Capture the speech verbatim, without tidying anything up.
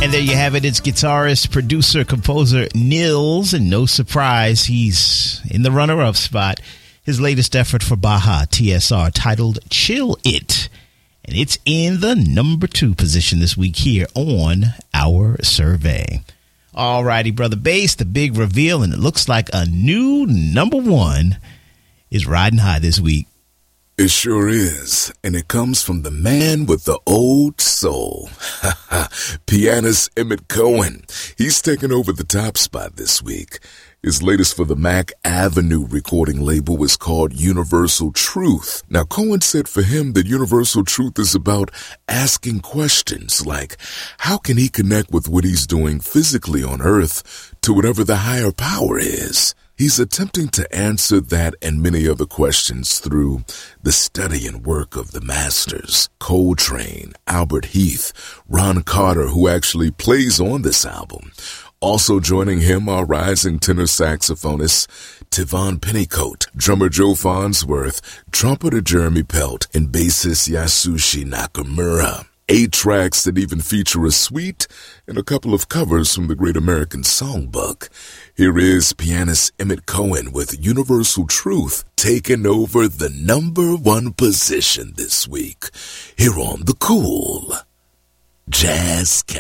And there you have it. It's guitarist, producer, composer Nils, and no surprise, he's in the runner-up spot. His latest effort for Baja T S R, titled Chill It, and it's in the number two position this week here on our survey. All righty, Brother Bass, the big reveal, and it looks like a new number one is riding high this week. It sure is, and it comes from the man with the old soul, pianist Emmett Cohen. He's taken over the top spot this week. His latest for the Mac Avenue recording label is called Universal Truth. Now, Cohen said for him that Universal Truth is about asking questions like, how can he connect with what he's doing physically on Earth to whatever the higher power is? He's attempting to answer that and many other questions through the study and work of the masters, Coltrane, Albert Heath, Ron Carter, who actually plays on this album. Also joining him are rising tenor saxophonist Tivon Pennycoat, drummer Joe Farnsworth, trumpeter Jeremy Pelt, and bassist Yasushi Nakamura. Eight tracks that even feature a suite and a couple of covers from the Great American Songbook. Here is pianist Emmett Cohen with Universal Truth taking over the number one position this week here on the Cool Jazz Cast.